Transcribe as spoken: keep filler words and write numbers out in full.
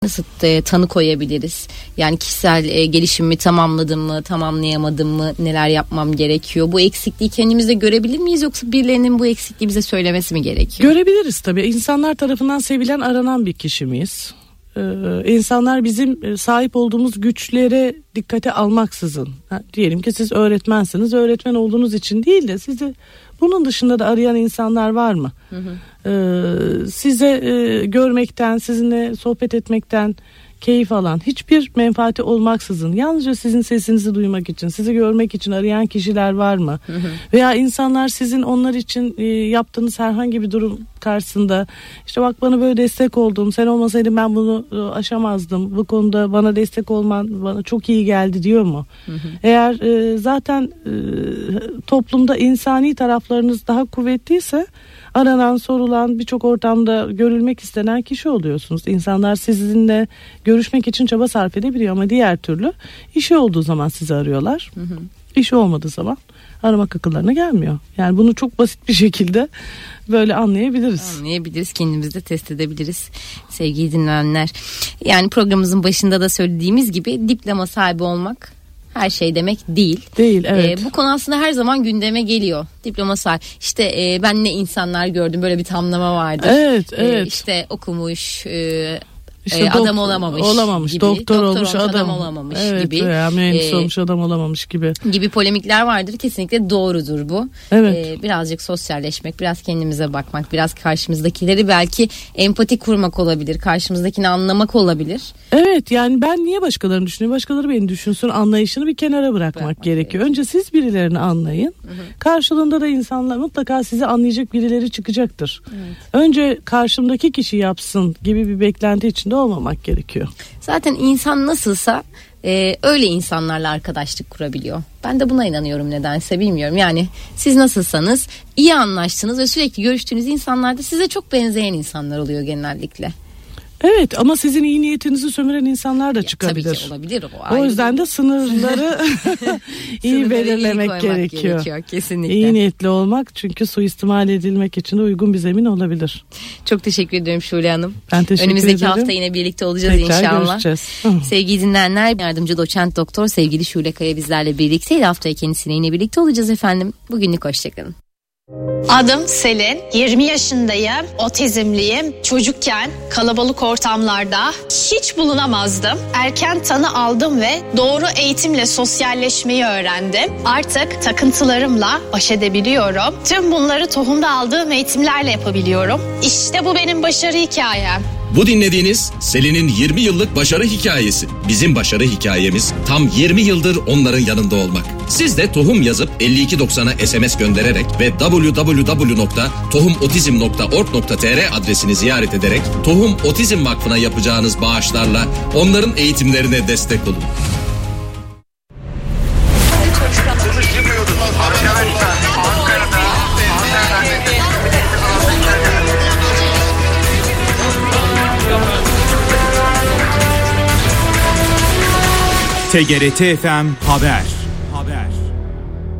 Nasıl e, tanı koyabiliriz? Yani kişisel e, gelişimimi tamamladım mı, tamamlayamadım mı, neler yapmam gerekiyor? Bu eksikliği kendimizde görebilir miyiz, yoksa birilerinin bu eksikliği bize söylemesi mi gerekiyor? Görebiliriz tabii. İnsanlar tarafından sevilen, aranan bir kişi miyiz? Ee, insanlar bizim sahip olduğumuz güçlere dikkate almaksızın, ha, diyelim ki siz öğretmensiniz, öğretmen olduğunuz için değil de sizi bunun dışında da arayan insanlar var mı? Hı hı. Ee, size e, görmekten, sizinle sohbet etmekten keyif alan, hiçbir menfaati olmaksızın yalnızca sizin sesinizi duymak için, sizi görmek için arayan kişiler var mı? Hı hı. Veya insanlar sizin onlar için e, yaptığınız herhangi bir durum karşısında, işte bak bana böyle destek oldun, sen olmasaydın ben bunu e, aşamazdım, bu konuda bana destek olman bana çok iyi geldi diyor mu? Hı hı. Eğer e, zaten e, toplumda insani taraflarınız daha kuvvetliyse, aranan, sorulan, birçok ortamda görülmek istenen kişi oluyorsunuz. İnsanlar sizinle görüşmek için çaba sarf edebiliyor ama diğer türlü işi olduğu zaman sizi arıyorlar. Hı hı. İşi olmadığı zaman aramak akıllarına gelmiyor. Yani bunu çok basit bir şekilde böyle anlayabiliriz. Anlayabiliriz, kendimizde test edebiliriz sevgili dinleyenler. Yani programımızın başında da söylediğimiz gibi diploma sahibi olmak her şey demek değil. Değil, evet. Ee, bu konu aslında her zaman gündeme geliyor. Diploma sahibi. İşte e, ben ne insanlar gördüm, böyle bir tamlama vardır. Evet, evet. Ee, işte okumuş, e, İşte e, adam dok- olamamış, olamamış, gibi. Doktor, Doktor olmuş, olmuş adam, adam olamamış evet, gibi. Veya mühendis ee, olmuş, adam olamamış gibi. Gibi polemikler vardır. Kesinlikle doğrudur bu. Evet. Ee, birazcık sosyalleşmek, biraz kendimize bakmak, biraz karşımızdakileri belki empati kurmak olabilir. Karşımızdakini anlamak olabilir. Evet, yani ben niye başkalarını düşünüyorum? Başkaları beni düşünsün, anlayışını bir kenara bırakmak Bırakmak gerekiyor. gerekiyor. Önce siz birilerini anlayın. Hı hı. Karşılığında da insanlar mutlaka sizi anlayacak birileri çıkacaktır. Evet. Önce karşımdaki kişi yapsın gibi bir beklenti içinde olmamak gerekiyor. Zaten insan nasılsa e, öyle insanlarla arkadaşlık kurabiliyor. Ben de buna inanıyorum, nedense bilmiyorum. Yani siz nasılsanız, iyi anlaştığınız ve sürekli görüştüğünüz insanlar da size çok benzeyen insanlar oluyor genellikle. Evet, ama sizin iyi niyetinizi sömüren insanlar da ya, çıkabilir. Tabii ki olabilir. O, o yüzden de sınırları iyi belirlemek iyi gerekiyor. gerekiyor. Kesinlikle. İyi niyetli olmak, çünkü suistimal edilmek için de uygun bir zemin olabilir. Çok teşekkür ediyorum Şule Hanım. Ben teşekkür Önümüzdeki ederim. hafta yine birlikte olacağız Tekrar inşallah. Görüşeceğiz. Sevgili dinleyenler, yardımcı doçent doktor sevgili Şule Kaya bizlerle birlikteydi. Haftaya kendisiyle yine birlikte olacağız efendim. Bugünlük hoşçakalın. Adım Selin, yirmi yaşındayım, otizmliyim. Çocukken kalabalık ortamlarda hiç bulunamazdım. Erken tanı aldım ve doğru eğitimle sosyalleşmeyi öğrendim. Artık takıntılarımla baş edebiliyorum. Tüm bunları tohumda aldığım eğitimlerle yapabiliyorum. İşte bu benim başarı hikayem. Bu dinlediğiniz Selin'in yirmi yıllık başarı hikayesi. Bizim başarı hikayemiz tam yirmi yıldır onların yanında olmak. Siz de tohum yazıp elli iki doksana S M S göndererek ve double-u double-u double-u nokta tohum otizm nokta org nokta t r adresini ziyaret ederek Tohum Otizm Vakfı'na yapacağınız bağışlarla onların eğitimlerine destek olun. T G R T F M Haber.